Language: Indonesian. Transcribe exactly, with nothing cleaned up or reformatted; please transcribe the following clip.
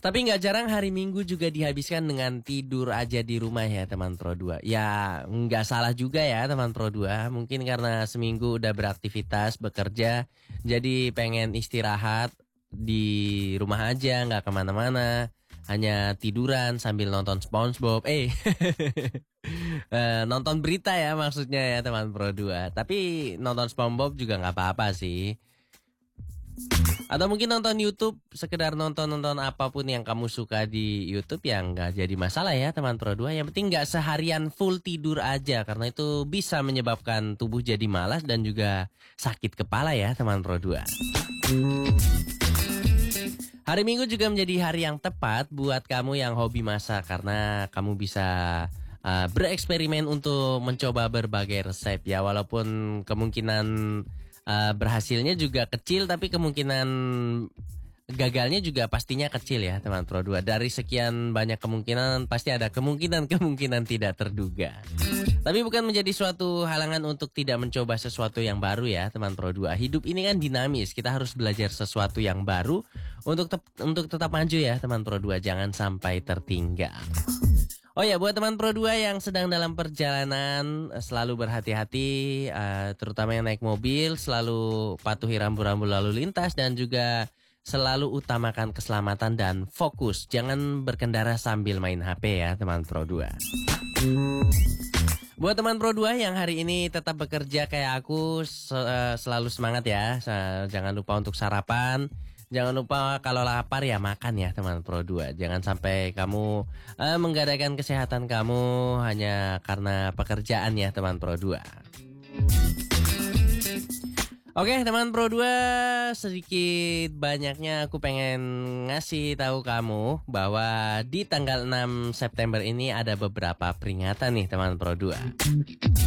Tapi nggak jarang hari Minggu juga dihabiskan dengan tidur aja di rumah ya teman Pro dua. Ya nggak salah juga ya teman Pro dua. Mungkin karena seminggu udah beraktivitas, bekerja, jadi pengen istirahat di rumah aja, nggak kemana-mana. Hanya tiduran sambil nonton SpongeBob. Eh, eh, nonton berita ya maksudnya ya teman Pro dua. Tapi nonton SpongeBob juga nggak apa-apa sih. Atau mungkin nonton YouTube, sekedar nonton-nonton apapun yang kamu suka di YouTube yang nggak jadi masalah ya teman Pro dua. Yang penting nggak seharian full tidur aja, karena itu bisa menyebabkan tubuh jadi malas dan juga sakit kepala ya teman Pro dua. Hari Minggu juga menjadi hari yang tepat buat kamu yang hobi masak, karena kamu bisa uh, bereksperimen untuk mencoba berbagai resep ya. Walaupun kemungkinan Uh, berhasilnya juga kecil, tapi kemungkinan gagalnya juga pastinya kecil ya teman Pro dua. Dari sekian banyak kemungkinan pasti ada kemungkinan-kemungkinan tidak terduga. Tapi bukan menjadi suatu halangan untuk tidak mencoba sesuatu yang baru ya teman Pro dua. Hidup ini kan dinamis, kita harus belajar sesuatu yang baru untuk te- untuk tetap maju ya teman Pro dua. Jangan sampai tertinggal. Oh ya, buat teman Pro dua yang sedang dalam perjalanan, selalu berhati-hati, uh, terutama yang naik mobil, selalu patuhi rambu-rambu lalu lintas dan juga selalu utamakan keselamatan dan fokus. Jangan berkendara sambil main H P ya teman Pro dua. Buat teman Pro dua yang hari ini tetap bekerja kayak aku, selalu semangat ya. Jangan lupa untuk sarapan. Jangan lupa kalau lapar ya makan ya teman Pro dua. Jangan sampai kamu uh, menggadaikan kesehatan kamu hanya karena pekerjaan ya teman Pro dua. Oke teman Pro dua, sedikit banyaknya aku pengen ngasih tahu kamu bahwa di tanggal enam September ini ada beberapa peringatan nih teman Pro dua.